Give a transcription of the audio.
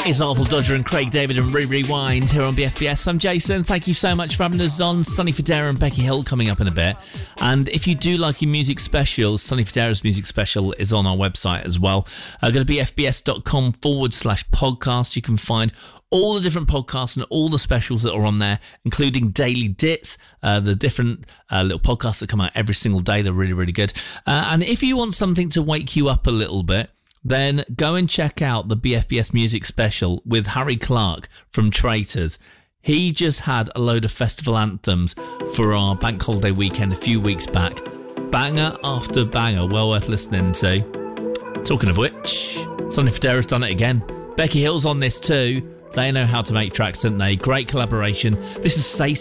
It's Arthur Dodger and Craig David and Rewind here on BFBS. I'm Jason. Thank you so much for having us on. Sonny Fodera and Becky Hill coming up in a bit. And if you do like your music specials, Sonny Fodera's music special is on our website as well. Go to bfbs.com/podcast. You can find all the different podcasts and all the specials that are on there, including Daily Dits, the different little podcasts that come out every single day. They're really, really good. And if you want something to wake you up a little bit, then go and check out the BFBS music special with Harry Clark from Traitors. He just had a load of festival anthems for our bank holiday weekend a few weeks back. Banger after banger, well worth listening to. Talking of which, Sonny Fodera's done it again. Becky Hill's on this too. They know how to make tracks, don't they? Great collaboration. This is Say